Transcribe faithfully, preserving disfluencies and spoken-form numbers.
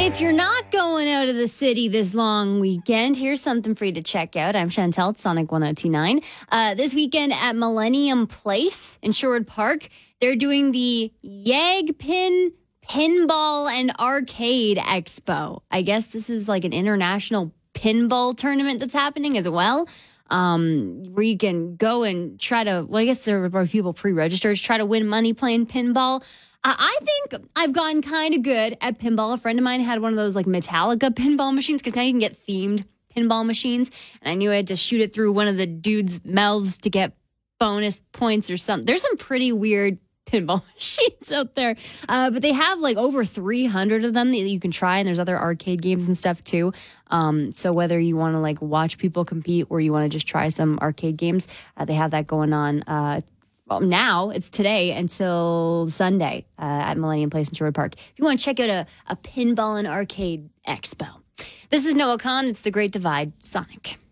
If you're not going out of the city this long weekend, here's something for you to check out. I'm Chantel at Sonic one oh two point nine. Uh, this weekend at Millennium Place in Sherwood Park, they're doing the Yagpin Pinball and Arcade Expo. I guess this is like an international pinball tournament that's happening as well, um, where you can go and try to, well, I guess there are people pre-registered, try to win money playing pinball. Uh, I think I've gotten kind of good at pinball. A friend of mine had one of those like Metallica pinball machines because now you can get themed pinball machines. And I knew I had to shoot it through one of the dudes' mouths to get bonus points or something. There's some pretty weird pinball machines out there. Uh, but they have like over three hundred of them that you can try. And there's other arcade games and stuff too. Um, so whether you want to like watch people compete or you want to just try some arcade games, uh, they have that going on. Uh, Well, now it's today until Sunday uh, at Millennium Place in Sherwood Park. If you want to check out a, a pinball and arcade expo. This is Noah Khan. It's The Great Divide. Sonic.